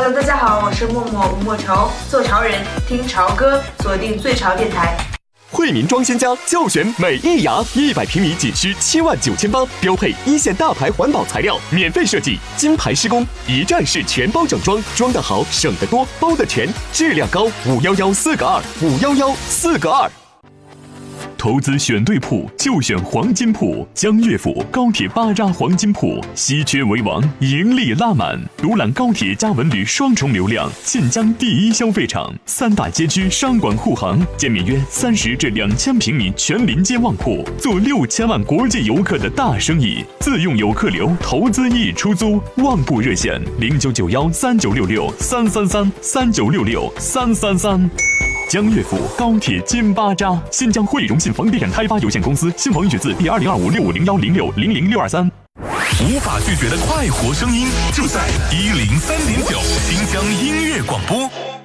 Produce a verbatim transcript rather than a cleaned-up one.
Hello， 大家好，我是默默吴莫愁，做潮人，听潮歌，锁定最潮电台。 惠民装先家就选美益雅，一百平米仅需七万九千八，标配一线大牌环保材料，免费设计，金牌施工，一站式全包整装，装得好，省得多，包得全，质量高。五幺幺四个二，五幺幺四个二。投资选对铺就选黄金铺，江乐府高铁巴扎黄金铺，稀缺为王，盈利拉满。独揽高铁加文旅双重流量，晋江第一消费场，三大街区商管护航，建面约三十至两千平米全临街旺铺，做六千万国际游客的大生意，自用游客流，投资易出租。旺铺热线零九九幺三九六六三三三三九六六三三三。江乐府高铁金巴扎，新疆汇荣信房地产开发有限公司，新房预取自第二零二五六五零幺零六零零六二三。 无法拒绝的快活声音，就在一零三点九新疆音乐广播。